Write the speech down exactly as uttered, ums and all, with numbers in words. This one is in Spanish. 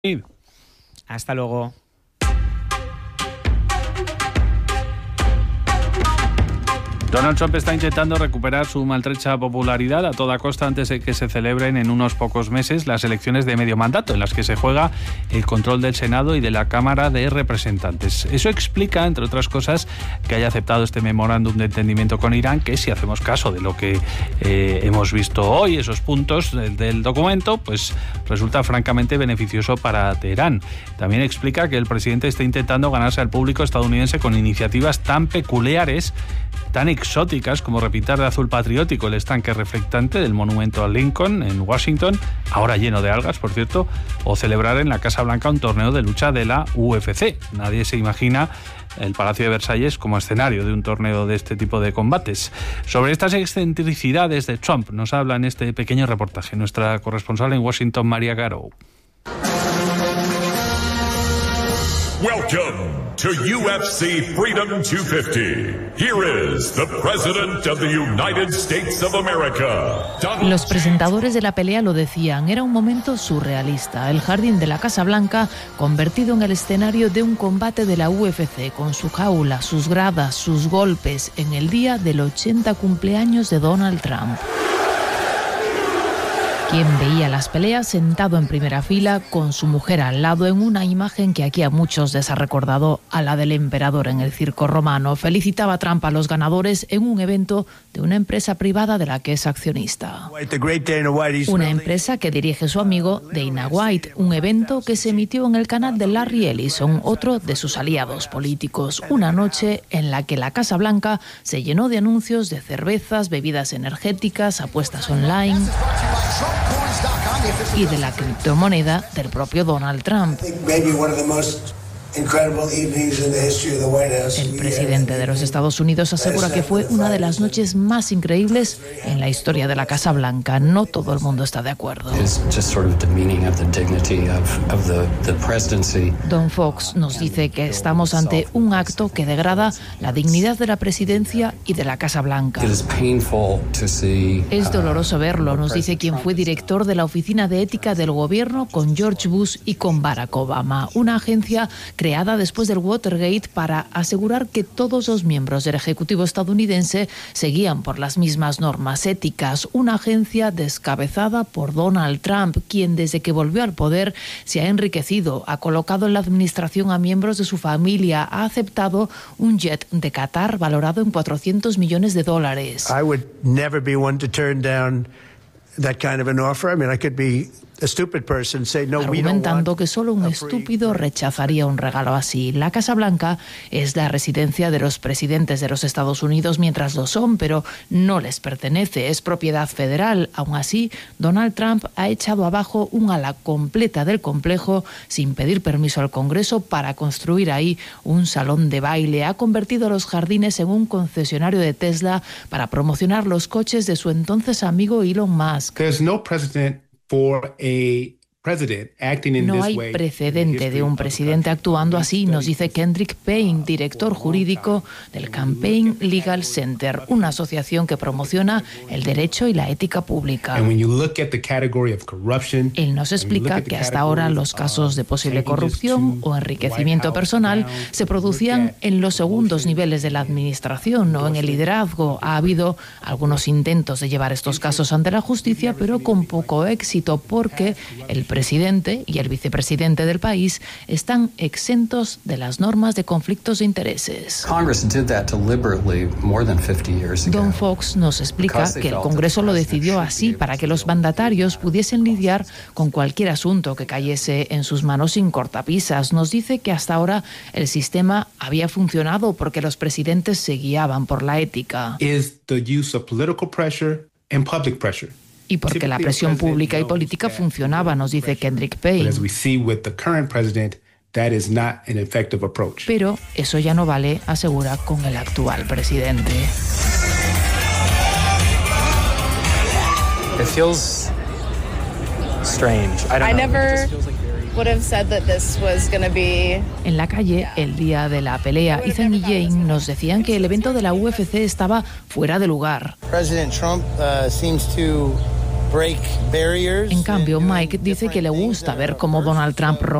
Hasta luego. Donald Trump está intentando recuperar su maltrecha popularidad a toda costa antes de que se celebren en unos pocos meses las elecciones de medio mandato, en las que se juega el control del Senado y de la Cámara de Representantes. Eso explica, entre otras cosas, que haya aceptado este memorándum de entendimiento con Irán, que si hacemos caso de lo que eh, hemos visto hoy, esos puntos del, del documento, pues resulta francamente beneficioso para Teherán. También explica que el presidente está intentando ganarse al público estadounidense con iniciativas tan peculiares, tan exóticas como repintar de azul patriótico el estanque reflectante del monumento a Lincoln en Washington, ahora lleno de algas, por cierto, o celebrar en la Casa Blanca un torneo de lucha de la U F C. Nadie se imagina el Palacio de Versalles como escenario de un torneo de este tipo de combates. Sobre estas excentricidades de Trump nos habla en este pequeño reportaje nuestra corresponsal en Washington, María Garou. Welcome to U F C Freedom doscientos cincuenta. Here is the President of the United States of America. Donald Los presentadores de la pelea lo decían, era un momento surrealista. El jardín de la Casa Blanca convertido en el escenario de un combate de la U F C, con su jaula, sus gradas, sus golpes, en el día del ochenta cumpleaños de Donald Trump. Quien veía las peleas sentado en primera fila con su mujer al lado, en una imagen que aquí a muchos les ha recordado a la del emperador en el circo romano. Felicitaba a Trump a los ganadores en un evento de una empresa privada de la que es accionista. Una empresa que dirige su amigo Dana White, un evento que se emitió en el canal de Larry Ellison, otro de sus aliados políticos. Una noche en la que la Casa Blanca se llenó de anuncios de cervezas, bebidas energéticas, apuestas online y de la criptomoneda del propio Donald Trump. El presidente de los Estados Unidos asegura que fue una de las noches más increíbles en la historia de la Casa Blanca. No todo el mundo está de acuerdo. Don Fox nos dice que estamos ante un acto que degrada la dignidad de la presidencia y de la Casa Blanca. Es doloroso verlo, nos dice quien fue director de la Oficina de Ética del Gobierno con George Bush y con Barack Obama, una agencia creada después del Watergate para asegurar que todos los miembros del Ejecutivo estadounidense seguían por las mismas normas éticas. Una agencia descabezada por Donald Trump, quien desde que volvió al poder se ha enriquecido, ha colocado en la administración a miembros de su familia, ha aceptado un jet de Qatar valorado en cuatrocientos millones de dólares. I would never be one to turn down that kind of an offer. I mean, I could be a stupid person, say, no, argumentando que solo un estúpido rechazaría un regalo así. La Casa Blanca es la residencia de los presidentes de los Estados Unidos mientras lo son, pero no les pertenece, es propiedad federal. Aún así, Donald Trump ha echado abajo un ala completa del complejo sin pedir permiso al Congreso para construir ahí un salón de baile. Ha convertido los jardines en un concesionario de Tesla para promocionar los coches de su entonces amigo Elon Musk. There's no precedent for a No hay precedente de un presidente actuando así, nos dice Kendrick Payne, director jurídico del Campaign Legal Center, una asociación que promociona el derecho y la ética pública. Él nos explica que hasta ahora los casos de posible corrupción o enriquecimiento personal se producían en los segundos niveles de la administración, no en el liderazgo. Ha habido algunos intentos de llevar estos casos ante la justicia, pero con poco éxito, porque el presidente y el vicepresidente del país están exentos de las normas de conflictos de intereses. Don Fox nos explica que el Congreso lo decidió así para que los mandatarios pudiesen lidiar con cualquier asunto que cayese en sus manos sin cortapisas. Nos dice que hasta ahora el sistema había funcionado porque los presidentes se guiaban por la ética. Y porque la presión pública y política funcionaba, nos dice Kendrick Payne. Pero eso ya no vale, asegura, con el actual presidente. It feels strange. I don't I know. never would have said that this was going to be... En la calle, el día de la pelea, Ethan y Jane nos decían que el evento de la U F C estaba fuera de lugar. President Trump uh, seems to En cambio, Mike dice que le gusta ver cómo Donald Trump